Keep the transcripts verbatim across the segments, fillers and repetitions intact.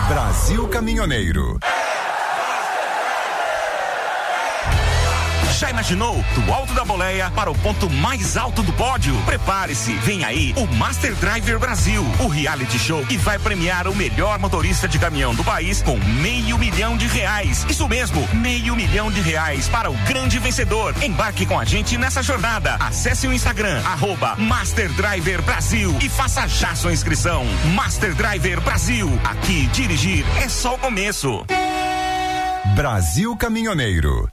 Brasil Caminhoneiro. Já imaginou? Do alto da boleia para o ponto mais alto do pódio? Prepare-se, vem aí o Master Driver Brasil, o reality show que vai premiar o melhor motorista de caminhão do país com meio milhão de reais. Isso mesmo, meio milhão de reais para o grande vencedor. Embarque com a gente nessa jornada. Acesse o Instagram, arroba Master Driver Brasil e faça já sua inscrição. Master Driver Brasil, aqui dirigir é só o começo. Brasil Caminhoneiro.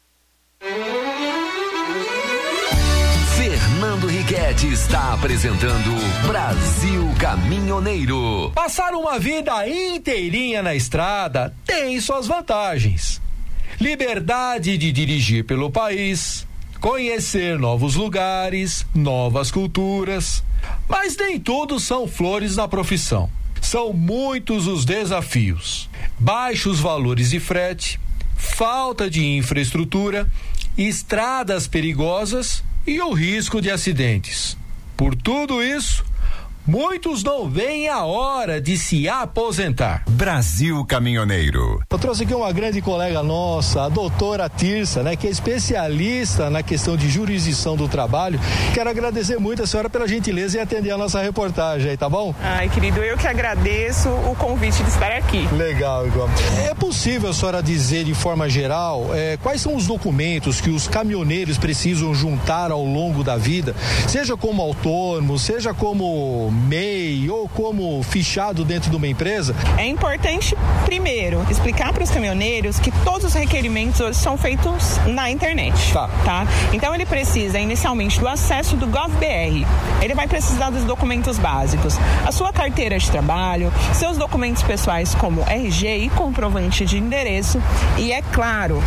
Fernando Riquetti está apresentando Brasil Caminhoneiro. Passar uma vida inteirinha na estrada tem suas vantagens. Liberdade de dirigir pelo país, conhecer novos lugares, novas culturas. Mas nem tudo são flores na profissão. São muitos os desafios. Baixos valores de frete, falta de infraestrutura, estradas perigosas e o risco de acidentes. Por tudo isso, muitos não veem a hora de se aposentar. Brasil Caminhoneiro. Eu trouxe aqui uma grande colega nossa, a doutora Tirsa, né, que é especialista na questão de jurisdição do trabalho. Quero agradecer muito a senhora pela gentileza em atender a nossa reportagem aí, tá bom? Ai, querido, eu que agradeço o convite de estar aqui. Legal, igual. É possível a senhora dizer de forma geral é, quais são os documentos que os caminhoneiros precisam juntar ao longo da vida, seja como autônomo, seja como M E I ou como fichado dentro de uma empresa? É importante, primeiro, explicar para os caminhoneiros que todos os requerimentos hoje são feitos na internet. Tá. Tá? Então ele precisa inicialmente do acesso do GovBR. Ele vai precisar dos documentos básicos. A sua carteira de trabalho, seus documentos pessoais como R G e comprovante de endereço e, é claro,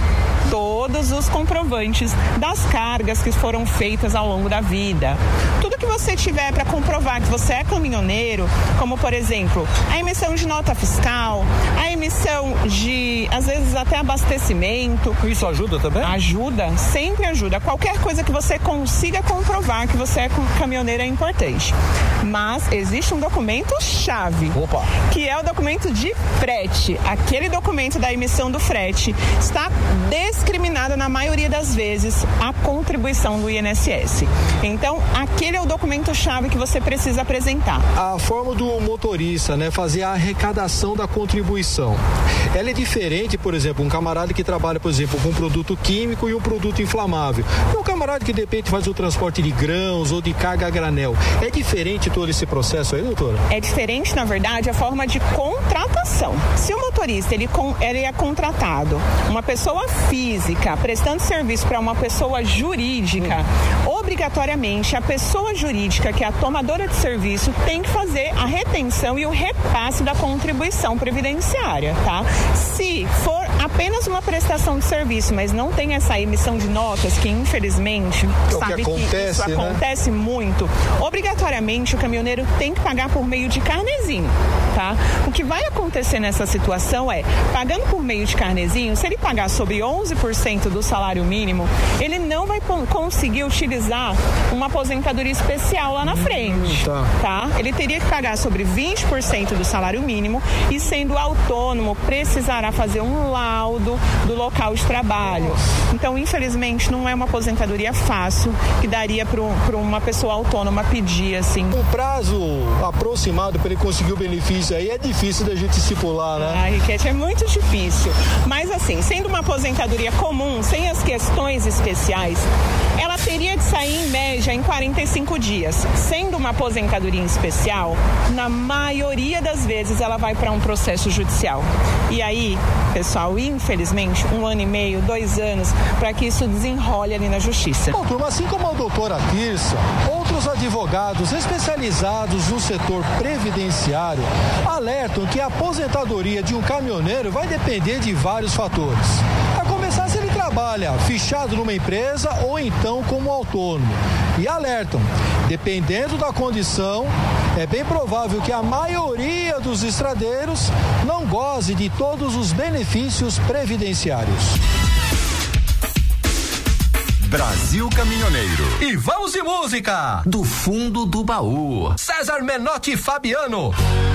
todos os comprovantes das cargas que foram feitas ao longo da vida. Tudo que você tiver para comprovar que você é caminhoneiro, como, por exemplo, a emissão de nota fiscal, a emissão de, às vezes, até abastecimento. Isso ajuda também? Ajuda, sempre ajuda. Qualquer coisa que você consiga comprovar que você é caminhoneiro é importante. Mas existe um documento-chave, Opa. que é o documento de frete. Aquele documento da emissão do frete está discriminada, na maioria das vezes, a contribuição do I N S S. Então, aquele é o documento-chave que você precisa apresentar. A forma do motorista, né, fazer a arrecadação da contribuição, ela é diferente, por exemplo, um camarada que trabalha, por exemplo, com um produto químico e um produto inflamável. E um camarada que de repente faz o transporte de grãos ou de carga a granel. É diferente todo esse processo aí, doutora? É diferente, na verdade, a forma de contratação. Se o motorista ele, ele é contratado, uma pessoa física prestando serviço para uma pessoa jurídica, hum. obrigatoriamente a pessoa jurídica, que é a tomadora de serviço, tem que fazer a retenção e o repasse da contribuição previdenciária, tá? Se for apenas uma prestação de serviço, mas não tem essa emissão de notas, que infelizmente é sabe que, acontece, que isso né? acontece muito, obrigatoriamente o caminhoneiro tem que pagar por meio de carnezinho, tá? O que vai acontecer nessa situação é, pagando por meio de carnezinho, se ele pagar sobre onze por cento do salário mínimo, ele não vai conseguir utilizar uma aposentadoria especial lá na frente, hum, tá. tá? Ele teria que pagar sobre vinte por cento do salário mínimo e, sendo autônomo, precisará fazer um laudo do local de trabalho. Então, infelizmente, não é uma aposentadoria fácil que daria para uma pessoa autônoma pedir, assim. O prazo aproximado para ele conseguir o benefício aí é difícil da gente estipular, né? Ah, Riquetti, é muito difícil. Mas, assim, sendo uma aposentadoria comum, sem as questões especiais, ela teria de sair, em média, em quarenta e cinco dias. Sendo uma aposentadoria especial, na maioria das vezes ela vai para um processo judicial. E aí, pessoal, infelizmente, um ano e meio, dois anos, para que isso desenrole ali na justiça. Bom, turma, assim como a doutora Tirsa, outros advogados especializados no setor previdenciário alertam que a aposentadoria de um caminhoneiro vai depender de vários fatores. A começar, se ele trabalha fichado numa empresa ou então como autônomo. E alertam, dependendo da condição, é bem provável que a maioria dos estradeiros não goze de todos os benefícios previdenciários. Brasil Caminhoneiro. E vamos de música! Do fundo do baú. César Menotti e Fabiano.